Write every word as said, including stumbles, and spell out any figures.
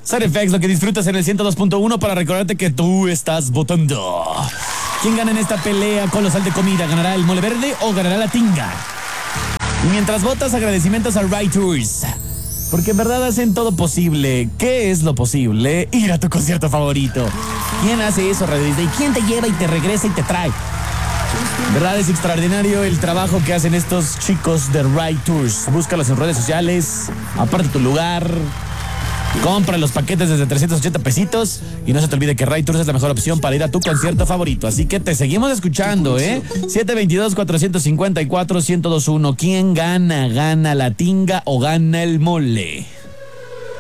Side Effects, lo que disfrutas en el ciento dos punto uno para recordarte que tú estás votando. ¿Quién gana en esta pelea colosal de comida? ¿Ganará el mole verde o ganará la tinga? Mientras votas, agradecimientos a Ride Tours, porque en verdad hacen todo posible. ¿Qué es lo posible? Ir a tu concierto favorito. ¿Quién hace eso, Radio Disney? ¿Quién te lleva y te regresa y te trae? ¿Verdad? Es extraordinario el trabajo que hacen estos chicos de Ride Tours. Búscalos en redes sociales, aparte tu lugar, compra los paquetes desde trescientos ochenta pesitos y no se te olvide que Ride Tours es la mejor opción para ir a tu concierto favorito. Así que te seguimos escuchando, ¿eh? siete dos dos, cuatro cinco cuatro, uno cero dos uno. ¿Quién gana? ¿Gana la tinga o gana el mole?